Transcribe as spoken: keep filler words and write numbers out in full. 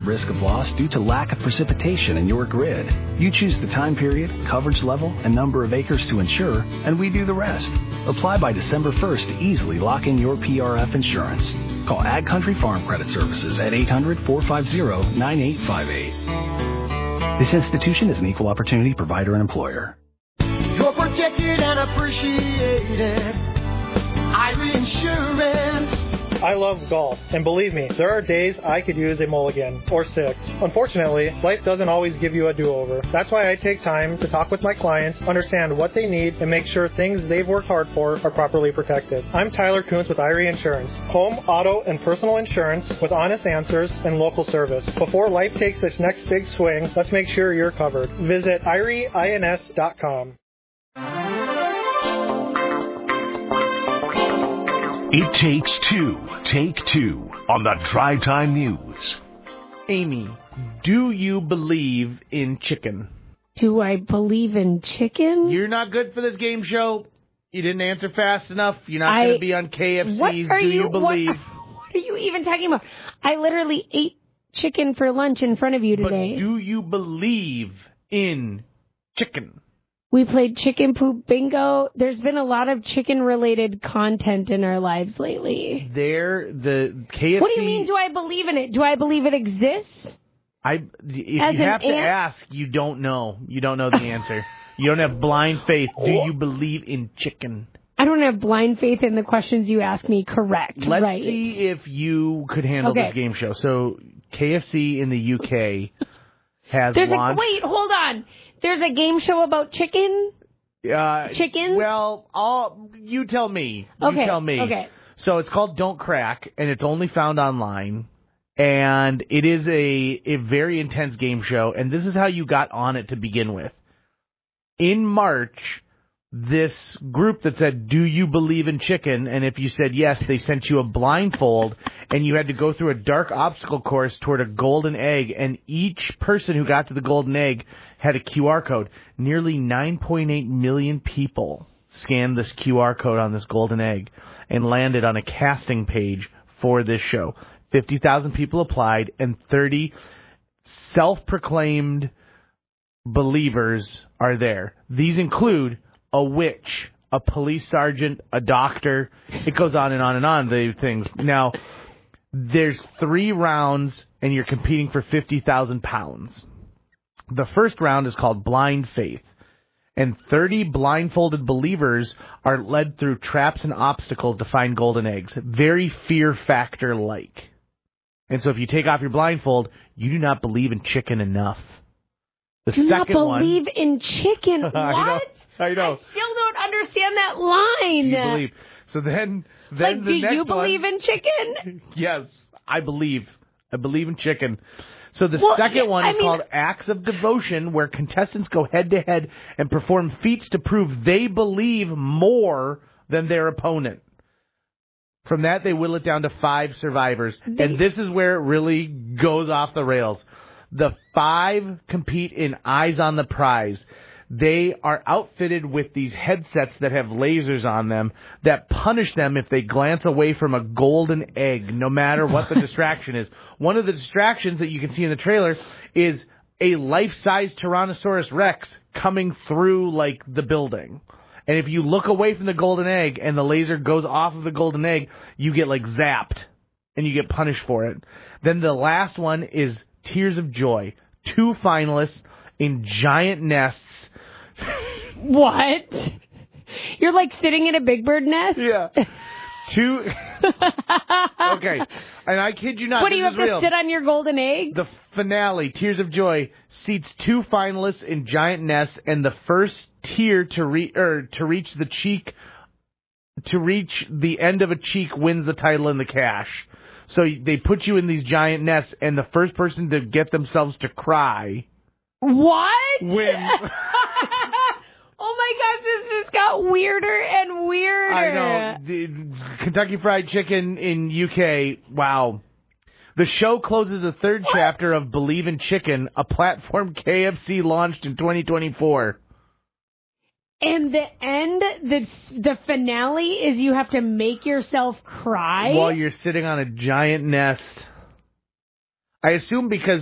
risk of loss due to lack of precipitation in your grid. You choose the time period, coverage level, and number of acres to insure, and we do the rest. Apply by December first to easily lock in your P R F insurance. Call Ag Country Farm Credit Services at eight hundred, four five zero, nine eight five eight. This institution is an equal opportunity provider and employer. You're protected and appreciated. Irie Insurance. I love golf, and believe me, there are days I could use a mulligan, or six. Unfortunately, life doesn't always give you a do-over. That's why I take time to talk with my clients, understand what they need, and make sure things they've worked hard for are properly protected. I'm Tyler Kuntz with Irie Insurance. Home, auto, and personal insurance with honest answers and local service. Before life takes its next big swing, let's make sure you're covered. Visit irie ins dot com. It takes two. Take two on the Drive Time News. Amy, do you believe in chicken? Do I believe in chicken? You're not good for this game show. You didn't answer fast enough. You're not going to be on K F C's. What are do you, you believe? What, what are you even talking about? I literally ate chicken for lunch in front of you today. But do you believe in chicken? We played chicken poop bingo. There's been a lot of chicken-related content in our lives lately. There, the K F C... What do you mean, do I believe in it? Do I believe it exists? I, if As you have to ant? ask, you don't know. You don't know the answer. You don't have blind faith. Do you believe in chicken? I don't have blind faith in the questions you ask me. Correct. Let's right. see if you could handle Okay. this game show. So, K F C in the U K has There's launched... A, wait, hold on. There's a game show about chicken? Uh, Chicken? Well, all, you tell me. You Okay, tell me. okay. So it's called Don't Crack, and it's only found online. And it is a, a very intense game show, and this is how you got on it to begin with. In March, this group that said, do you believe in chicken? And if you said yes, they sent you a blindfold, and you had to go through a dark obstacle course toward a golden egg, and each person who got to the golden egg had a Q R code. Nearly nine point eight million people scanned this Q R code on this golden egg and landed on a casting page for this show. fifty thousand people applied, and thirty self-proclaimed believers are there. These include a witch, a police sergeant, a doctor. It goes on and on and on, the things. Now, there's three rounds, and you're competing for fifty thousand pounds. The first round is called Blind Faith, and thirty blindfolded believers are led through traps and obstacles to find golden eggs. Very Fear Factor-like. And so if you take off your blindfold, you do not believe in chicken enough. The do second not one, believe in chicken. What? I know. I know. I still don't understand that line. Do you believe? So then, then like, the do next you believe one, in chicken? Yes, I believe. I believe in chicken. So the well, second one I is mean, called Acts of Devotion, where contestants go head-to-head and perform feats to prove they believe more than their opponent. From that, they whittle it down to five survivors. They, and this is where it really goes off the rails. The five compete in Eyes on the Prize. They are outfitted with these headsets that have lasers on them that punish them if they glance away from a golden egg, no matter what the distraction is. One of the distractions that you can see in the trailer is a life-size Tyrannosaurus Rex coming through, like, the building. And if you look away from the golden egg and the laser goes off of the golden egg, you get, like, zapped, and you get punished for it. Then the last one is Tears of Joy. Two finalists in giant nests. What? You're like sitting in a Big Bird nest? Yeah. Two. Okay. And I kid you not. What, do you have to real. sit on your golden egg? The finale, Tears of Joy, seats two finalists in giant nests, and the first tier to re- or to reach the cheek, to reach the end of a cheek wins the title and the cash. So they put you in these giant nests, and the first person to get themselves to cry. What? Wins. Oh my gosh, this just got weirder and weirder. I know. The Kentucky Fried Chicken in U K, wow. The show closes a third what? chapter of Believe in Chicken, a platform K F C launched in twenty twenty-four. And the end, the the finale is you have to make yourself cry? While you're sitting on a giant nest. I assume because